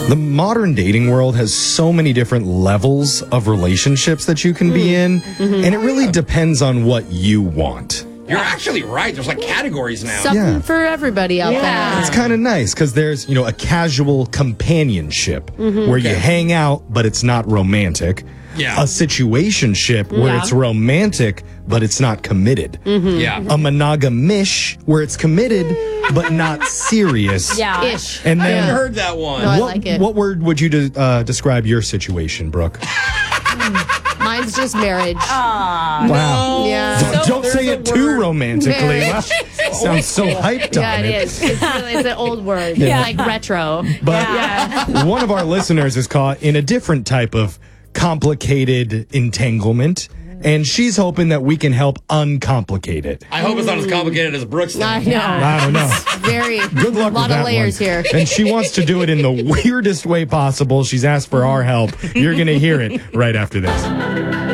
The modern dating world has so many different levels of relationships that you can be in, and it really depends on what you want. You're actually right. There's like categories now. Something for everybody out there. It's kind of nice because there's, a casual companionship where you hang out, but it's not romantic. Yeah. A situationship where it's romantic, but it's not committed. Yeah. A monogamish where it's committed, but not serious. Ish. And I then, haven't heard that one. No, I like it. what word would you describe your situation, Brooke? Mine's just marriage. Wow. Yeah. Don't say it too romantically. Wow. Sounds so hyped Yeah, on it is. It's an old word. It's like retro. But one of our listeners is caught in a different type of complicated entanglement, and she's hoping that we can help uncomplicate it. I hope it's not as complicated as Brooks. I know. I don't know. Very. Good luck A lot with that of layers one. here. And she wants to do it in the weirdest way possible. She's asked for our help. You're going to hear it right after this.